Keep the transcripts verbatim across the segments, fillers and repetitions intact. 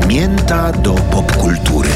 Mięta do popkultury.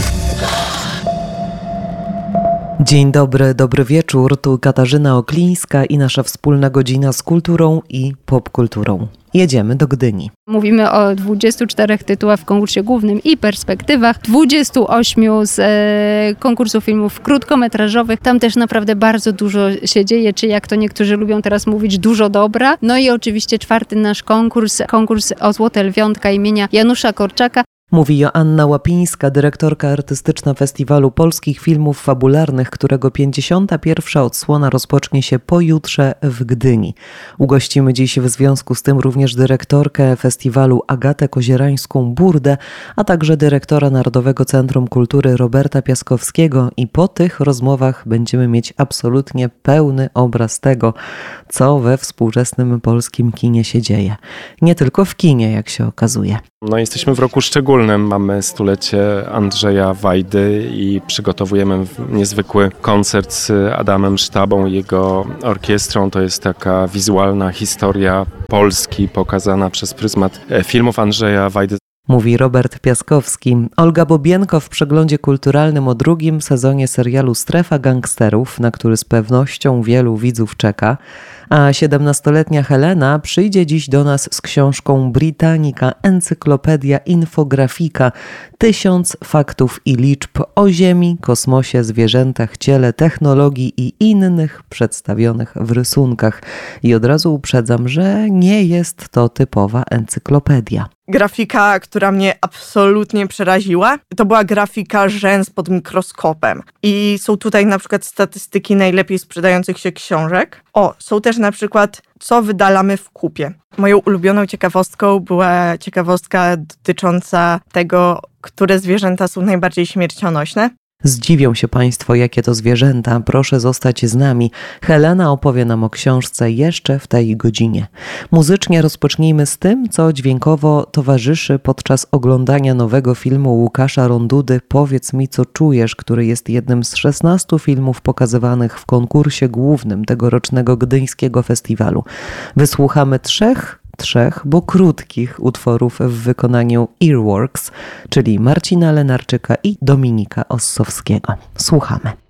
Dzień dobry, dobry wieczór. Tu Katarzyna Oklińska i nasza wspólna godzina z kulturą i popkulturą. Jedziemy do Gdyni. Mówimy o dwudziestu czterech tytułach w konkursie głównym i perspektywach, dwudziestu ośmiu z e, konkursu filmów krótkometrażowych. Tam też naprawdę bardzo dużo się dzieje, czy jak to niektórzy lubią teraz mówić, dużo dobra. No i oczywiście czwarty nasz konkurs, konkurs o Złote Lwiątka imienia Janusza Korczaka. Mówi Joanna Łapińska, dyrektorka artystyczna Festiwalu Polskich Filmów Fabularnych, którego pięćdziesiąta pierwsza odsłona rozpocznie się pojutrze w Gdyni. Ugościmy dziś w związku z tym również dyrektorkę festiwalu Agatę Kozierańską-Burdę, a także dyrektora Narodowego Centrum Kultury Roberta Piaskowskiego i po tych rozmowach będziemy mieć absolutnie pełny obraz tego, co we współczesnym polskim kinie się dzieje. Nie tylko w kinie, jak się okazuje. No, jesteśmy w roku szczególnym, mamy stulecie Andrzeja Wajdy i przygotowujemy niezwykły koncert z Adamem Sztabą i jego orkiestrą. To jest taka wizualna historia Polski pokazana przez pryzmat filmów Andrzeja Wajdy. Mówi Robert Piaskowski. Olga Bobienko w przeglądzie kulturalnym o drugim sezonie serialu Strefa Gangsterów, na który z pewnością wielu widzów czeka. A siedemnastoletnia Helena przyjdzie dziś do nas z książką Britannica Encyklopedia Infografika. Tysiąc faktów i liczb o Ziemi, kosmosie, zwierzętach, ciele, technologii i innych przedstawionych w rysunkach. I od razu uprzedzam, że nie jest to typowa encyklopedia. Grafika, która mnie absolutnie przeraziła, to była grafika rzęs pod mikroskopem. I są tutaj na przykład statystyki najlepiej sprzedających się książek. O, są też na przykład, co wydalamy w kupie. Moją ulubioną ciekawostką była ciekawostka dotycząca tego, które zwierzęta są najbardziej śmiercionośne. Zdziwią się Państwo, jakie to zwierzęta. Proszę zostać z nami. Helena opowie nam o książce jeszcze w tej godzinie. Muzycznie rozpocznijmy z tym, co dźwiękowo towarzyszy podczas oglądania nowego filmu Łukasza Rondudy Powiedz mi, co czujesz, który jest jednym z szesnastu filmów pokazywanych w konkursie głównym tegorocznego gdyńskiego festiwalu. Wysłuchamy trzech trzech, bo krótkich utworów w wykonaniu Earworks, czyli Marcina Lenarczyka i Dominika Ossowskiego. Słuchamy.